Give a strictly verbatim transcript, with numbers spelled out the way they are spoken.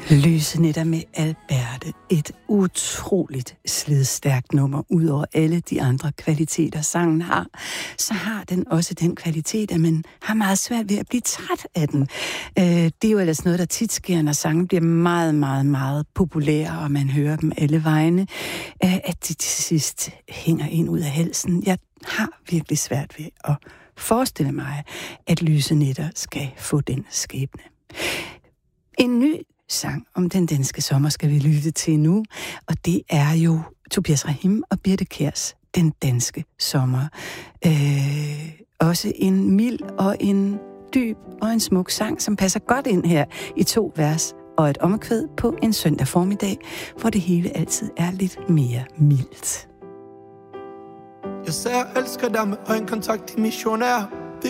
Lyse nætter med Alberte. Et utroligt slidstærkt nummer. Udover alle de andre kvaliteter, sangen har, så har den også den kvalitet, at man har meget svært ved at blive træt af den. Øh, det er jo ellers noget, der tit sker, når sangen bliver meget, meget, meget populære, og man hører dem alle vegne, øh, at de til sidst hænger ind ud af halsen. Jeg har virkelig svært ved at forestille mig, at Lyse nætter skal få den skæbne. En ny sang om den danske sommer skal vi lytte til nu, og det er jo Tobias Rahim og Birthe Kjærs Den danske sommer. Øh, også en mild og en dyb og en smuk sang, som passer godt ind her i to vers og et omkvæd på en søndag formiddag, hvor det hele altid er lidt mere mildt. Jeg sagde, jeg elsker dig med øjenkontakt i missionær.